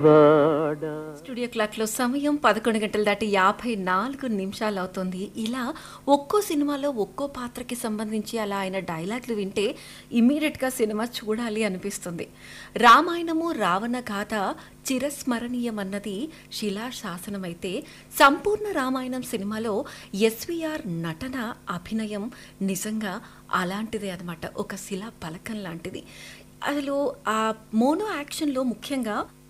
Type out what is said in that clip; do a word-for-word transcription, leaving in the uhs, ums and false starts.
Studio clock లో సమయం పదకొండు గంటలు దాటి యాభై నాలుగు నిమిషాలు అవుతుంది. ఇలా ఒక్కో సినిమాలో ఒక్కో పాత్రకి సంబంధించి అలా ఆయన డైలాగ్లు వింటే ఇమ్మీడియట్ గా సినిమా చూడాలి అనిపిస్తుంది. రామాయణము రావణ గాథ చిరస్మరణీయమన్నది శిలా శాసనమైతే, సంపూర్ణ రామాయణం సినిమాలో ఎస్వీఆర్ నటన అభినయం నిజంగా అలాంటిదే అనమాట. ఒక శిలా పలకం లాంటిది. అసలు ఆ మోనో యాక్షన్లో ముఖ్యంగా